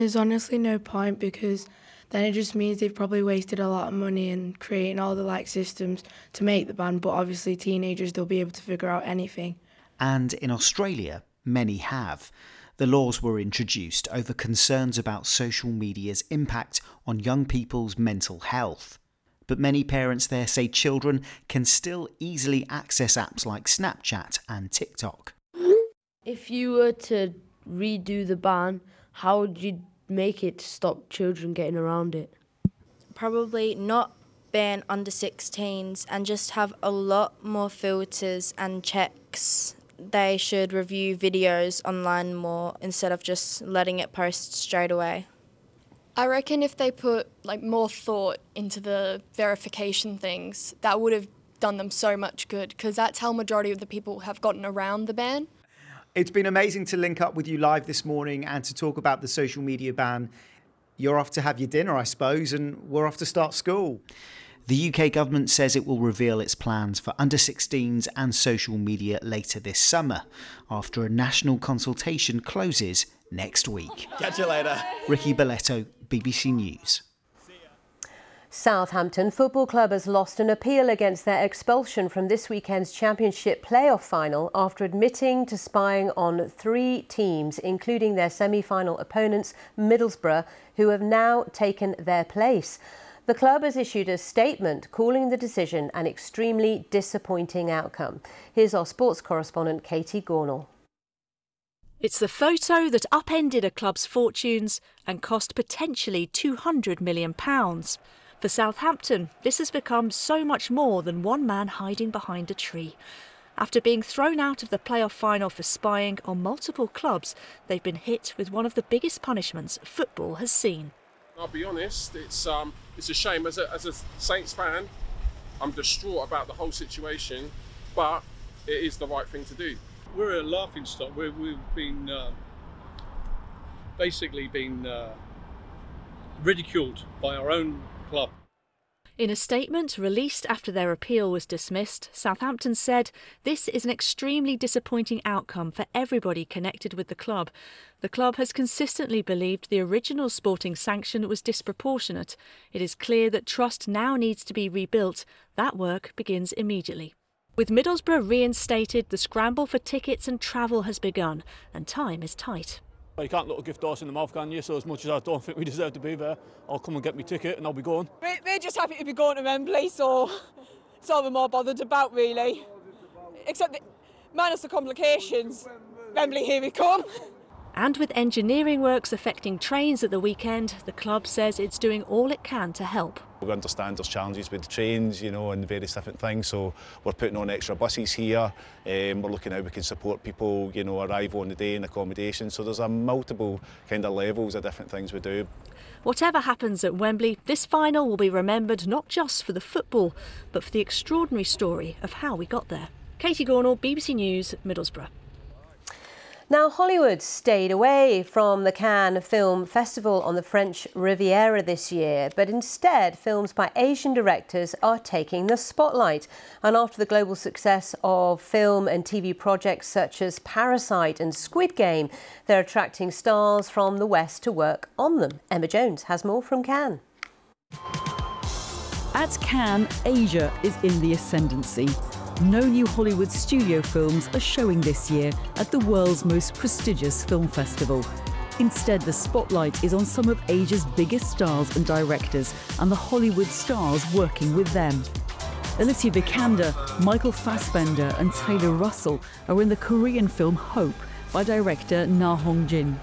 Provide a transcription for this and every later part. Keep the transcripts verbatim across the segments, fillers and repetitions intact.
There's honestly no point because then it just means they've probably wasted a lot of money in creating all the like systems to make the ban, but obviously teenagers, they'll be able to figure out anything. And in Australia, many have. The laws were introduced over concerns about social media's impact on young people's mental health. But many parents there say children can still easily access apps like Snapchat and TikTok. If you were to redo the ban, how would you make it to stop children getting around it? Probably not ban under sixteens and just have a lot more filters and checks. They should review videos online more instead of just letting it post straight away. I reckon if they put like more thought into the verification things, that would have done them so much good, because that's how majority of the people have gotten around the ban. It's been amazing to link up with you live this morning and to talk about the social media ban. You're off to have your dinner, I suppose, and we're off to start school. The U K government says it will reveal its plans for under sixteens and social media later this summer, after a national consultation closes next week. Catch you later. Ricky Belletto, B B C News. Southampton Football Club has lost an appeal against their expulsion from this weekend's Championship playoff final after admitting to spying on three teams, including their semi-final opponents, Middlesbrough, who have now taken their place. The club has issued a statement calling the decision an extremely disappointing outcome. Here's our sports correspondent, Katie Gornall. It's the photo that upended a club's fortunes and cost potentially two hundred million pounds. For Southampton, this has become so much more than one man hiding behind a tree. After being thrown out of the playoff final for spying on multiple clubs, they've been hit with one of the biggest punishments football has seen. I'll be honest, it's um, it's a shame. As a, as a Saints fan, I'm distraught about the whole situation, but it is the right thing to do. We're a laughing stock. We're, we've been uh, basically been uh, ridiculed by our own club. In a statement released after their appeal was dismissed, Southampton said this is an extremely disappointing outcome for everybody connected with the club. The club has consistently believed the original sporting sanction was disproportionate. It is clear that trust now needs to be rebuilt. That work begins immediately. With Middlesbrough reinstated, the scramble for tickets and travel has begun, and time is tight. You can't look a gift horse in the mouth, can you? So as much as I don't think we deserve to be there, I'll come and get my ticket and I'll be going. We're, we're just happy to be going to Wembley, so it's all we're more bothered about, really. Except that, minus the complications, Wembley, here we come. And with engineering works affecting trains at the weekend, the club says it's doing all it can to help. We understand there's challenges with the trains, you know, and various different things, so we're putting on extra buses here. Um, we're looking how we can support people, you know, arrive on the day and accommodation. So there's a multiple kind of levels of different things we do. Whatever happens at Wembley, this final will be remembered not just for the football, but for the extraordinary story of how we got there. Katie Gornall, B B C News, Middlesbrough. Now, Hollywood stayed away from the Cannes Film Festival on the French Riviera this year, but instead films by Asian directors are taking the spotlight. And after the global success of film and T V projects such as Parasite and Squid Game, they're attracting stars from the West to work on them. Emma Jones has more from Cannes. At Cannes, Asia is in the ascendancy. No new Hollywood studio films are showing this year at the world's most prestigious film festival. Instead, the spotlight is on some of Asia's biggest stars and directors and the Hollywood stars working with them. Alicia Vikander, Michael Fassbender and Taylor Russell are in the Korean film Hope by director Na Hong-jin.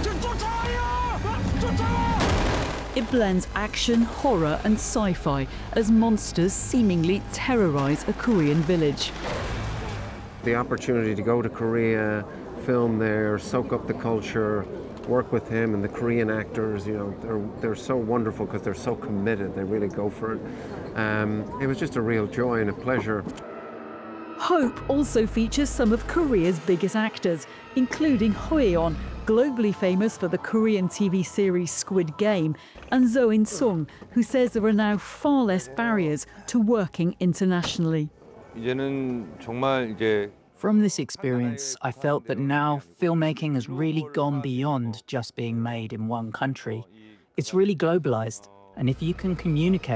It blends action, horror and sci-fi as monsters seemingly terrorise a Korean village. The opportunity to go to Korea, film there, soak up the culture, work with him and the Korean actors, you know, they're, they're so wonderful because they're so committed, they really go for it. Um, it was just a real joy and a pleasure. Hope also features some of Korea's biggest actors, including Ho Ye-on, globally famous for the Korean T V series Squid Game, and Zo In-sung, who says there are now far less barriers to working internationally. From this experience, I felt that now filmmaking has really gone beyond just being made in one country. It's really globalized, and if you can communicate